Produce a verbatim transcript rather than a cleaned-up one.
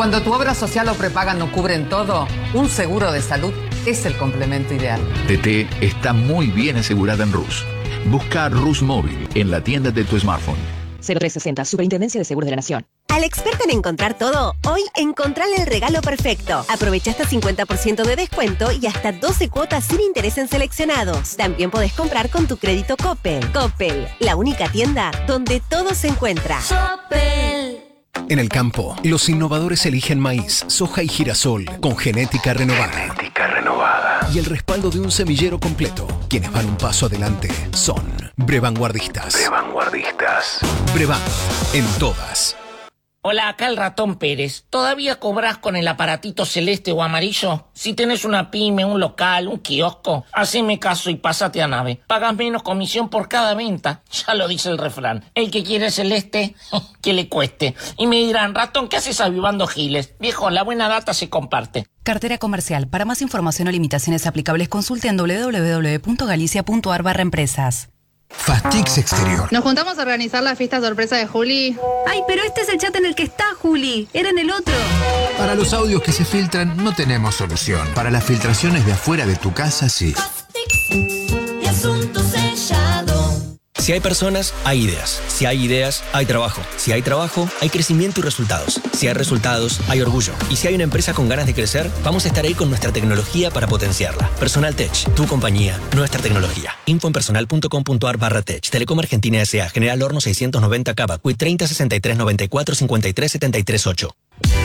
Cuando tu obra social o prepaga no cubren todo, un seguro de salud es el complemento ideal. T T está muy bien asegurada en Rus. Busca Rus Móvil en la tienda de tu smartphone. cero tres sesenta, Superintendencia de Seguros de la Nación. Al experto en encontrar todo, hoy encontrale el regalo perfecto. Aprovecha hasta cincuenta por ciento de descuento y hasta doce cuotas sin interés en seleccionados. También podés comprar con tu crédito Coppel. Coppel, la única tienda donde todo se encuentra. Coppel. En el campo, los innovadores eligen maíz, soja y girasol con genética renovada. Genética renovada. Y el respaldo de un semillero completo. Quienes van un paso adelante son Brevanguardistas. Brevanguardistas. Brevan, en todas. Hola, acá el Ratón Pérez. ¿Todavía cobrás con el aparatito celeste o amarillo? Si tenés una pyme, un local, un kiosco, haceme caso y pásate a Nave. Pagas menos comisión por cada venta. Ya lo dice el refrán. El que quiere celeste, que le cueste. Y me dirán, Ratón, ¿qué haces avivando giles? Viejo, la buena data se comparte. Cartera comercial. Para más información o limitaciones aplicables, consulte en doble u doble u doble u punto galicia punto a r barra empresas. Fastix Exterior. Nos juntamos a organizar la fiesta sorpresa de Juli. Ay, pero este es el chat en el que está, Juli. Era en el otro. Para los audios que se filtran, no tenemos solución. Para las filtraciones de afuera de tu casa, sí. Fastix y asunto sellado. Si hay personas, hay ideas. Si hay ideas, hay trabajo. Si hay trabajo, hay crecimiento y resultados. Si hay resultados, hay orgullo. Y si hay una empresa con ganas de crecer, vamos a estar ahí con nuestra tecnología para potenciarla. Personal Tech, tu compañía, nuestra tecnología. Info en personal punto com punto a r barra tech. Telecom Argentina S A. General Horno seiscientos noventa Cava. Q treinta sesenta y tres noventa y cuatro cincuenta y tres setenta y tres ocho.